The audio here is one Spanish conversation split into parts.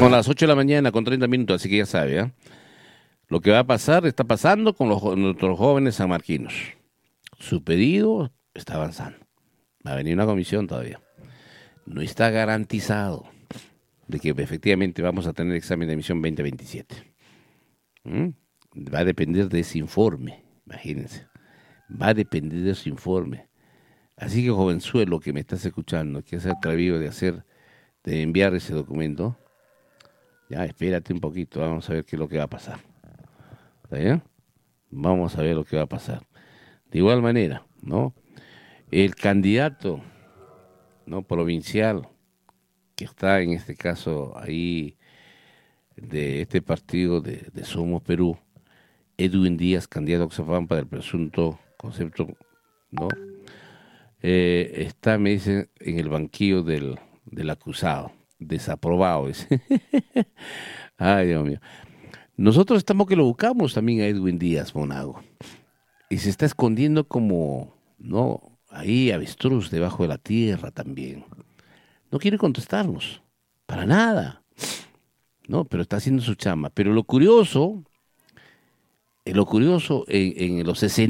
Son las 8 de la mañana con 30 minutos, así que ya sabe, ¿eh? Lo que va a pasar está pasando con nuestros jóvenes sanmarquinos. Su pedido está avanzando. Va a venir una comisión todavía. No está garantizado de que efectivamente vamos a tener examen de admisión 2027. ¿Mm? Va a depender de ese informe, imagínense. Va a depender de ese informe. Así que, jovenzuelo que me estás escuchando, que has atrevido de enviar ese documento, ya espérate un poquito, vamos a ver qué es lo que va a pasar. ¿Está bien? Vamos a ver lo que va a pasar. De igual manera, ¿no? El candidato, ¿no?, provincial, que está en este caso ahí de este partido de Somos Perú, Edwin Díaz, candidato a Oxfam del presunto concepto, ¿no? Está, me dicen, en el banquillo del acusado, desaprobado. Ay, Dios mío. Nosotros estamos que lo buscamos también a Edwin Díaz Monago. Y se está escondiendo como, ¿no?, ahí avestruz debajo de la tierra también. No quiere contestarnos, para nada, ¿no? Pero está haciendo su chamba. Pero lo curioso en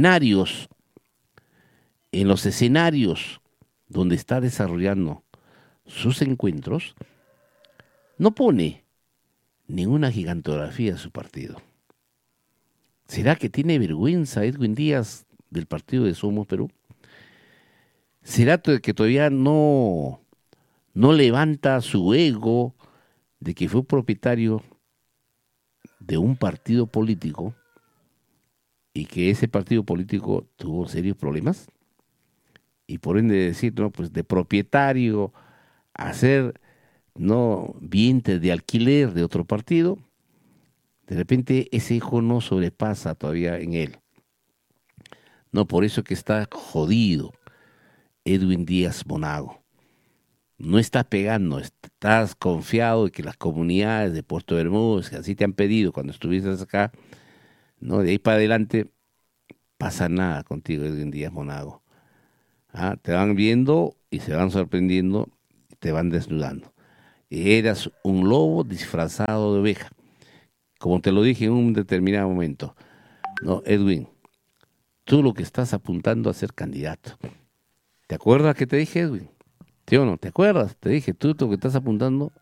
los escenarios donde está desarrollando sus encuentros, no pone ninguna gigantografía de su partido. ¿Será que tiene vergüenza Edwin Díaz del partido de Somos Perú? ¿Será que todavía no levanta su ego de que fue propietario de un partido político y que ese partido político tuvo serios problemas? Y por ende decir, no, pues de propietario a ser, no, vientre de alquiler de otro partido, de repente ese hijo no sobrepasa todavía en él. No, por eso que está jodido Edwin Díaz Monago. No estás pegando, estás confiado de que las comunidades de Puerto Bermúdez, que así te han pedido cuando estuviste acá, no, de ahí para adelante pasa nada contigo, Edwin Díaz Monago. ¿Ah? Te van viendo y se van sorprendiendo y te van desnudando. Eras un lobo disfrazado de oveja, como te lo dije en un determinado momento. No, Edwin, tú lo que estás apuntando a ser candidato. ¿Te acuerdas que te dije, Edwin? ¿Sí o no? ¿Te acuerdas? Te dije, tú lo que estás apuntando